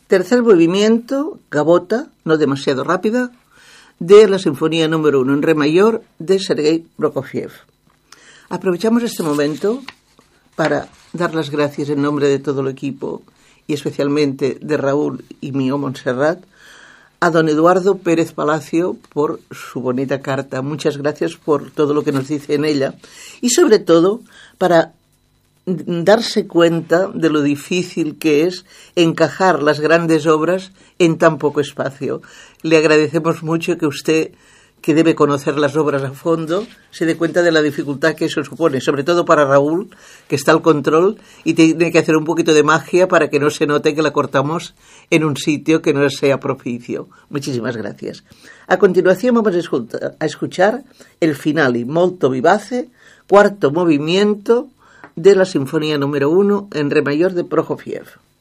Tercer movimiento, gavota, no demasiado rápida, de la Sinfonía número 1 en re mayor de Sergei Prokofiev. Aprovechamos este momento para dar las gracias en nombre de todo el equipo y especialmente de Raúl y mío, Montserrat, a don Eduardo Pérez Palacio por su bonita carta. Muchas gracias por todo lo que nos dice en ella y sobre todo para darse cuenta de lo difícil que es encajar las grandes obras en tan poco espacio. Le agradecemos mucho que usted, que debe conocer las obras a fondo, se dé cuenta de la dificultad que eso supone, sobre todo para Raúl, que está al control y tiene que hacer un poquito de magia para que no se note que la cortamos en un sitio que no sea propicio. Muchísimas gracias. A continuación vamos a escuchar el finale molto vivace, cuarto movimiento de la Sinfonía número 1 en re mayor de Prokofiev.